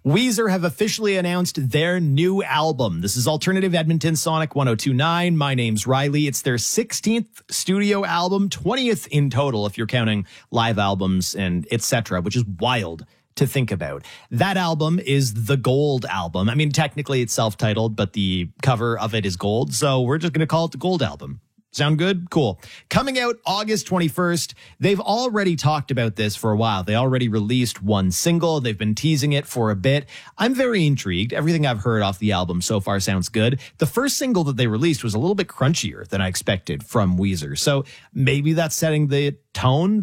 Weezer have officially announced their new album. This is Alternative Edmonton Sonic 1029. My name's Riley. It's their 16th studio album, 20th in total if you're counting live albums and etc., which is wild to think about. That album is the Gold album. I mean, technically it's self-titled, but the cover of it is gold. So we're just going to call it the Gold album. Sound good? Cool. Coming out August 21st. They've already talked about this for a while. They already released one single. They've been teasing it for a bit. I'm very intrigued. Everything I've heard off the album so far sounds good. The first single that they released was a little bit crunchier than I expected from Weezer. So maybe that's setting the tone